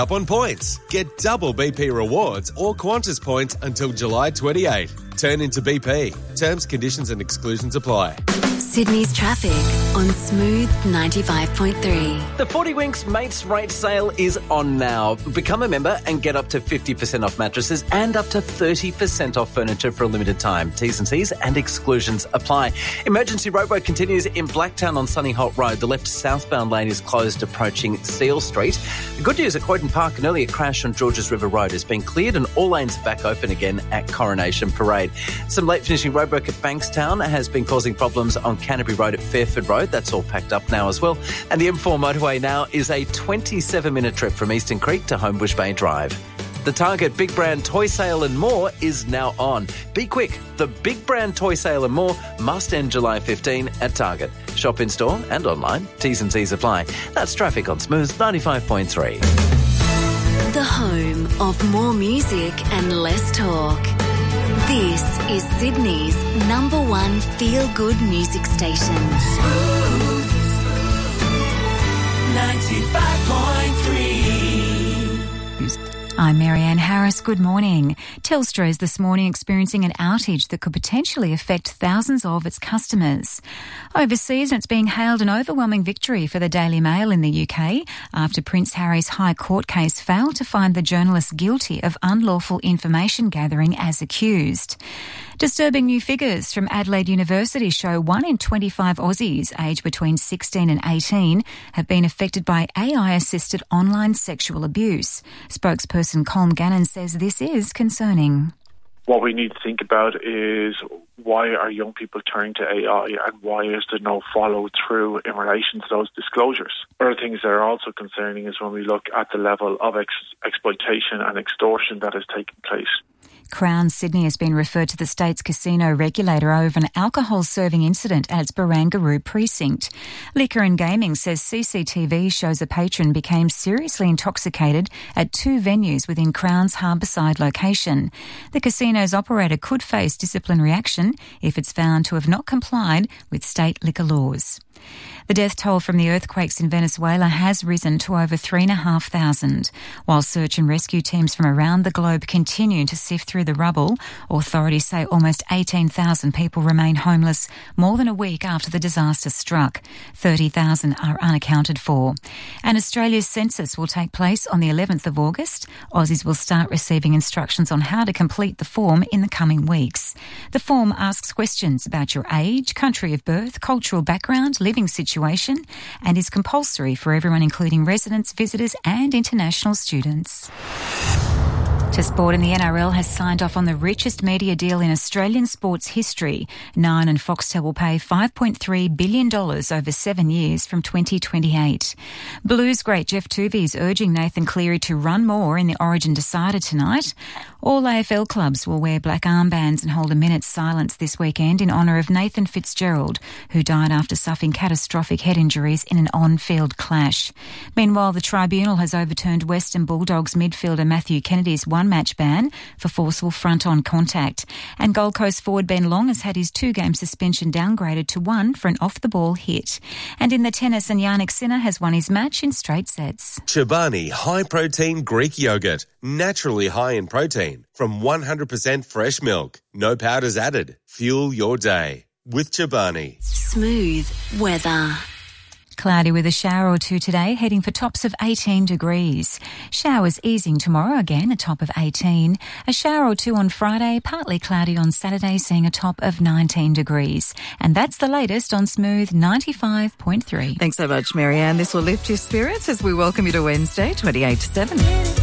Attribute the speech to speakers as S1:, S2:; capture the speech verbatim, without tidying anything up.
S1: Up on points. Get double B P rewards or Qantas points until July twenty-eighth. Turn into B P. Terms, conditions and exclusions apply.
S2: Sydney's traffic on Smooth ninety-five point three.
S3: The forty Winks Mates Rate Sale is on now. Become a member and get up to fifty percent off mattresses and up to thirty percent off furniture for a limited time. T's and C's and exclusions apply. Emergency roadwork continues in Blacktown on Sunny Holt Road. The left southbound lane is closed approaching Steele Street. The good news at Croydon Park, an earlier crash on Georges River Road has been cleared and all lanes are back open again at Coronation Parade. Some late finishing roadwork at Bankstown has been causing problems on Canterbury Road at Fairford Road. That's all packed up now as well. And the M four motorway now is a twenty-seven minute trip from Eastern Creek to Homebush Bay Drive. The Target Big Brand Toy Sale and More is now on. Be quick. The Big Brand Toy Sale and More must end July fifteenth at Target. Shop in store and online. T's and C's apply. That's traffic on Smooth ninety-five point three.
S2: The home of more music and less talk. This is Sydney's number one feel-good music station.
S4: Smooth ninety-five point three.
S5: I'm Marianne Harris. Good morning. Telstra is this morning experiencing an outage that could potentially affect thousands of its customers. Overseas, it's being hailed an overwhelming victory for the Daily Mail in the U K after Prince Harry's High Court case failed to find the journalist guilty of unlawful information gathering as accused. Disturbing new figures from Adelaide University show one in twenty-five Aussies aged between sixteen and eighteen have been affected by A I-assisted online sexual abuse. Spokesperson Colm Gannon says this is concerning.
S6: What we need to think about is why are young people turning to A I and why is there no follow-through in relation to those disclosures? Other things that are also concerning is when we look at the level of ex- exploitation and extortion that is taking place.
S5: Crown Sydney has been referred to the state's casino regulator over an alcohol-serving incident at its Barangaroo precinct. Liquor and Gaming says C C T V shows a patron became seriously intoxicated at two venues within Crown's Harbourside location. The casino's operator could face disciplinary action if it's found to have not complied with state liquor laws. The death toll from the earthquakes in Venezuela has risen to over three and a half thousand. While search and rescue teams from around the globe continue to sift through the rubble, authorities say almost eighteen thousand people remain homeless more than a week after the disaster struck. thirty thousand are unaccounted for. And Australia's census will take place on the eleventh of August. Aussies will start receiving instructions on how to complete the form in the coming weeks. The form asks questions about your age, country of birth, cultural background, living situation, and is compulsory for everyone, including residents, visitors and international students. To sport, and the N R L has signed off on the richest media deal in Australian sports history. Nine and Foxtel will pay five point three billion dollars over seven years from twenty twenty-eight. Blues great Jeff Tuvey is urging Nathan Cleary to run more in the Origin decider tonight. All A F L clubs will wear black armbands and hold a minute's silence this weekend in honour of Nathan Fitzgerald, who died after suffering catastrophic head injuries in an on-field clash. Meanwhile, the tribunal has overturned Western Bulldogs midfielder Matthew Kennedy's one-match ban for forceful front-on contact. And Gold Coast forward Ben Long has had his two-game suspension downgraded to one for an off-the-ball hit. And in the tennis, and Yannick Sinner has won his match in straight sets.
S1: Chobani high-protein Greek yogurt, naturally high in protein, from one hundred percent fresh milk. No powders added. Fuel your day with Chobani.
S2: Smooth weather.
S5: Cloudy with a shower or two today, heading for tops of eighteen degrees. Showers easing tomorrow, again a top of eighteen. A shower or two on Friday, partly cloudy on Saturday, seeing a top of nineteen degrees. And that's the latest on Smooth ninety-five point three.
S7: Thanks so much, Marianne. This will lift your spirits as we welcome you to Wednesday, twenty-eight to seven.